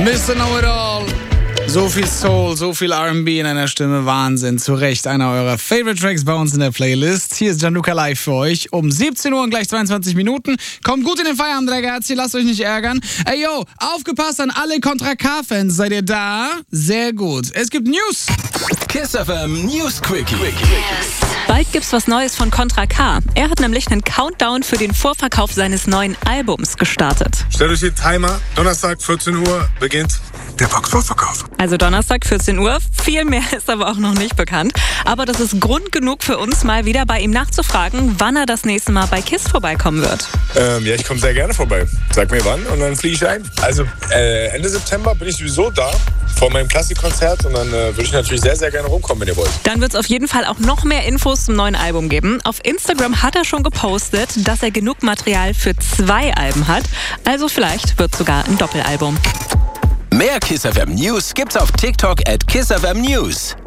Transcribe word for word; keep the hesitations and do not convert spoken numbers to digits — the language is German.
Mister Know-It-All. So viel Soul, so viel R and B in einer Stimme. Wahnsinn. Zu Recht einer eurer Favorite Tracks bei uns in der Playlist. Hier ist Gianluca live für euch. Um siebzehn Uhr und gleich zweiundzwanzig Minuten. Kommt gut in den Feierabend, Ragazzi. Lasst euch nicht ärgern. Ey, yo, aufgepasst an alle Contra K-Fans. Seid ihr da? Sehr gut. Es gibt News. Kiss F M News Quickie. Bald gibt's was Neues von Contra K. Er hat nämlich einen Countdown für den Vorverkauf seines neuen Albums gestartet. Stellt euch den Timer. Donnerstag, vierzehn Uhr beginnt der Vorverkauf. Also Donnerstag, vierzehn Uhr. Viel mehr ist aber auch noch nicht bekannt. Aber das ist Grund genug für uns, mal wieder bei ihm nachzufragen, wann er das nächste Mal bei KISS vorbeikommen wird. Ähm, ja, ich komme sehr gerne vorbei. Sag mir wann und dann fliege ich ein. Also äh, Ende September bin ich sowieso da vor meinem Klassikkonzert und dann äh, würde ich natürlich sehr, sehr gerne rumkommen, wenn ihr wollt. Dann wird es auf jeden Fall auch noch mehr Infos zum neuen Album geben. Auf Instagram hat er schon gepostet, dass er genug Material für zwei Alben hat. Also vielleicht wird sogar ein Doppelalbum. Mehr Kiss F M News gibt's auf TikTok at Kiss F M News.